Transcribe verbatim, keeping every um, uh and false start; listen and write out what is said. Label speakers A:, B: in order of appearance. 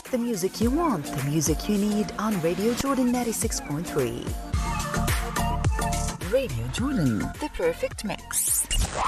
A: The music you want, the music you need on Radio Jordan ninety-six point three. Radio Jordan, the perfect mix.